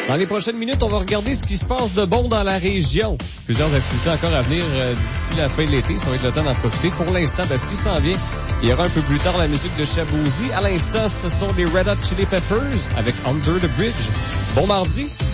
Dans les prochaines minutes, on va regarder ce qui se passe de bon dans la région. Plusieurs activités encore à venir d'ici la fin de l'été. Ça va être le temps d'en profiter. Pour l'instant, ce qui s'en vient, il y aura un peu plus tard la musique de Shabozy. À l'instant, ce sont les Red Hot Chili Peppers avec Under the Bridge. Bon mardi.